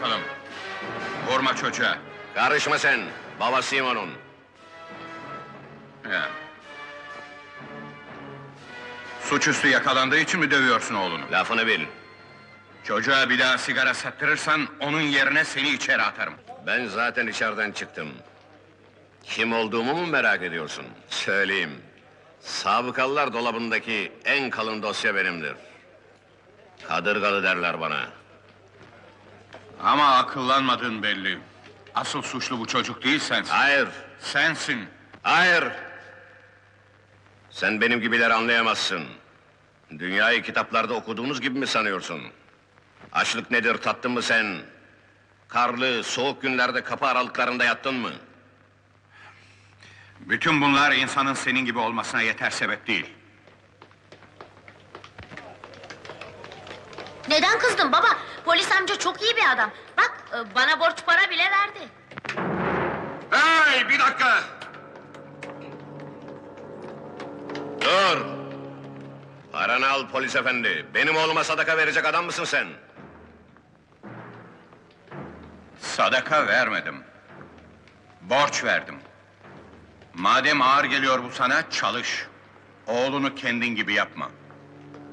bakalım. Vurma çocuğa. Karışma sen, babasıyım onun. Ya. Suçüstü yakalandığı için mi dövüyorsun oğlunu? Lafını bil. Çocuğa bir daha sigara sattırırsan, onun yerine seni içeri atarım. Ben zaten içeriden çıktım. Kim olduğumu mu merak ediyorsun? Söyleyeyim. Sabıkalılar dolabındaki en kalın dosya benimdir. Kadırgalı derler bana. Ama akıllanmadın belli. Asıl suçlu bu çocuk değil sensin. Hayır, Sensin. hayır! Sen benim gibileri anlayamazsın. Dünyayı kitaplarda okuduğunuz gibi mi sanıyorsun? Açlık nedir tattın mı sen? Karlı, soğuk günlerde kapı aralıklarında yattın mı? Bütün bunlar insanın senin gibi olmasına yeter sebep değil. Neden kızdın baba? Polis amca çok iyi bir adam. Bak, bana borç para bile verdi. Hey, bir dakika! Dur! Paranı al polis efendi. Benim oğluma sadaka verecek adam mısın sen? Sadaka vermedim. Borç verdim. Madem ağır geliyor bu sana, çalış. Oğlunu kendin gibi yapma.